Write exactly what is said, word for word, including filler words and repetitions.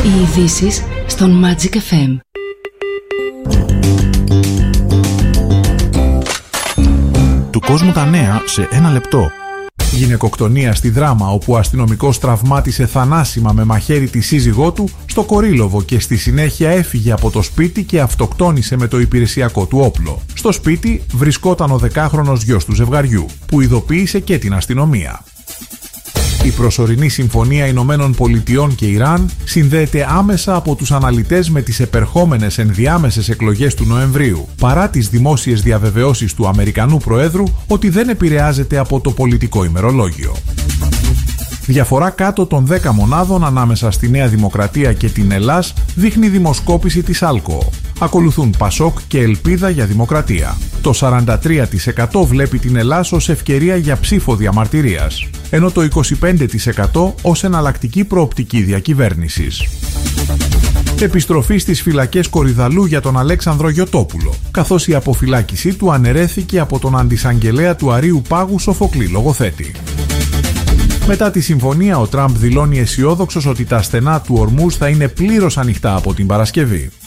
Οι ειδήσεις στον Magic εφ εμ. Του κόσμου τα νέα σε ένα λεπτό. Γυναικοκτονία στη Δράμα, όπου ο αστυνομικός τραυμάτισε θανάσιμα με μαχαίρι τη σύζυγό του στο Κορύλοβο και στη συνέχεια έφυγε από το σπίτι και αυτοκτόνησε με το υπηρεσιακό του όπλο. Στο σπίτι βρισκόταν ο δεκάχρονος γιος του ζευγαριού, που ειδοποίησε και την αστυνομία. Η προσωρινή συμφωνία Ηνωμένων Πολιτειών και Ιράν συνδέεται άμεσα από τους αναλυτές με τις επερχόμενες ενδιάμεσες εκλογές του Νοεμβρίου, παρά τις δημόσιες διαβεβαιώσεις του Αμερικανού Προέδρου ότι δεν επηρεάζεται από το πολιτικό ημερολόγιο. Διαφορά κάτω των δέκα μονάδων ανάμεσα στη Νέα Δημοκρατία και την Ελλάς δείχνει δημοσκόπηση της Άλκο. Ακολουθούν Πασόκ και Ελπίδα για Δημοκρατία. Το σαράντα τρία τοις εκατό βλέπει την Ελλάς ως ευκαιρία για ψήφο διαμαρτυρίας, ενώ το είκοσι πέντε τοις εκατό ως εναλλακτική προοπτική διακυβέρνησης. Επιστροφή στις φυλακές Κορυδαλού για τον Αλέξανδρο Γιωτόπουλο, καθώς η αποφυλάκησή του αναιρέθηκε από τον αντισαγγελέα του Αρείου Πάγου Σοφοκλή Λογοθέτη. Μετά τη συμφωνία, ο Τραμπ δηλώνει αισιόδοξος ότι τα στενά του Ορμούζ θα είναι πλήρως ανοιχτά από την Παρασκευή.